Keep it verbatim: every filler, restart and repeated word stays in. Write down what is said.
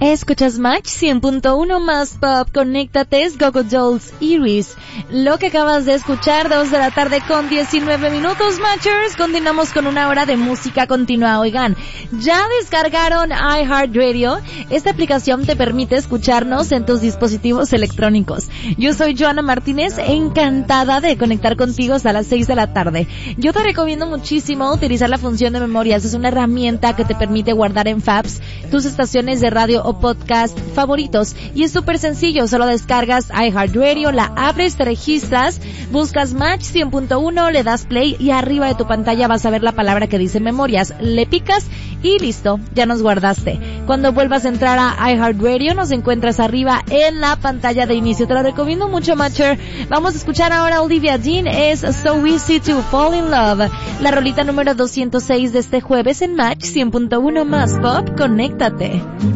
Escuchas Match cien punto uno más pop, conéctate, es Go Go Dolls, Iris. Lo que acabas de escuchar, dos de la tarde con diecinueve minutos, Matchers. Continuamos con una hora de música continua. Oigan, ¿ya descargaron iHeartRadio? Esta aplicación te permite escucharnos en tus dispositivos electrónicos. Yo soy Joana Martínez, encantada de conectar contigo hasta las seis de la tarde. Yo te recomiendo muchísimo utilizar la función de memorias. Es una herramienta que te permite guardar en Fabs tus estaciones de radio o podcast favoritos, y es súper sencillo. Solo descargas iHeartRadio, la abres, te registras, buscas Match cien punto uno, le das play y arriba de tu pantalla vas a ver la palabra que dice memorias, le picas y listo, ya nos guardaste. Cuando vuelvas a entrar a iHeartRadio nos encuentras arriba en la pantalla de inicio. Te lo recomiendo mucho, Matcher. Vamos a escuchar ahora a Olivia Dean, es So Easy to Fall in Love, la rolita número doscientos seis de este jueves en Match cien punto uno más pop, conéctate.